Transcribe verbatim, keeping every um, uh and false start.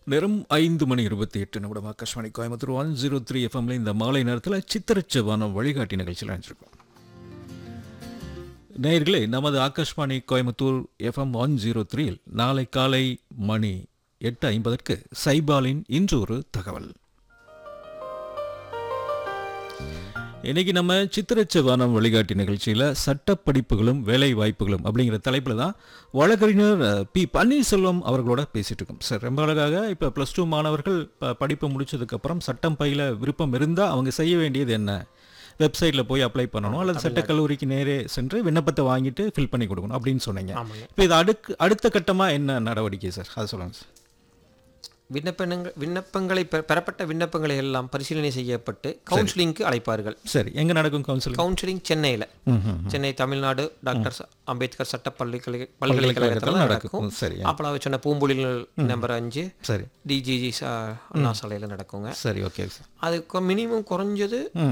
நேரம் ஐந்து மணி இருபத்தி எட்டு நிமிடம் Akashvani Coimbatore one zero three எஃப்எம்ல இந்த மாலை நேரத்தில் சித்திரச்சவானம் வழிகாட்டி நிகழ்ச்சியில் அணிஞ்சிருக்கோம். நேயர்களே, நமது Akashvani Coimbatore FM one zero த்ரீயில் நாளை காலை மணி எட்டு ஐம்பதற்கு சைபாலின் இன்று ஒரு தகவல். இன்னைக்கு நம்ம சித்திரச்சவானம் வழிகாட்டி நிகழ்ச்சியில் சட்டப்படிப்புகளும் வேலை வாய்ப்புகளும் அப்படிங்கிற தலைப்பில் தான் வழக்கறிஞர் பி பன்னீர்செல்வம் அவர்களோட பேசிகிட்டு இருக்கோம். சார், ரொம்ப அழகாக இப்போ ப்ளஸ் டூ மாணவர்கள் ப படிப்பு முடிச்சதுக்கப்புறம் சட்டம் பயில விருப்பம் இருந்தால் அவங்க செய்ய வேண்டியது என்ன? வெப்சைட்டில் போய் அப்ளை பண்ணணும் அல்லது சட்டக்கல்லூரிக்கு நேரே சென்று விண்ணப்பத்தை வாங்கிட்டு ஃபில் பண்ணி கொடுக்கணும் அப்படின்னு சொன்னீங்க. இப்போ இது அடுக்கு அடுத்த கட்டமாக என்ன நடவடிக்கை சார், அதை சொல்லுங்கள் சார். விண்ணப்பங்கள் விண்ணப்பங்களை பெறப்பட்ட விண்ணப்பங்களை எல்லாம் பரிசீலனை செய்யப்பட்டு கவுன்சிலிங்க்கு அழைப்பார்கள். சரி, எங்கே நடக்கும் கவுன்சிலிங்? கவுன்சிலிங் சென்னையில், சென்னை தமிழ்நாடு டாக்டர் அம்பேத்கர் சட்ட பல்கலை பல்கலைக்கழகத்தில் நடக்கும். சரி, அப்போ சொன்ன பூம்புலில் நம்பர் அஞ்சு, சரி, டிஜிஜி அண்ணா சாலையில் நடக்குங்க. சரி, ஓகே சார். அதுக்கு மினிமம் குறைஞ்சது